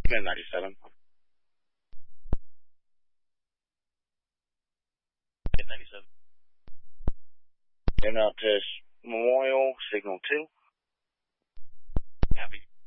Min 97. Min 97. And out to Memorial, signal 2. Copy.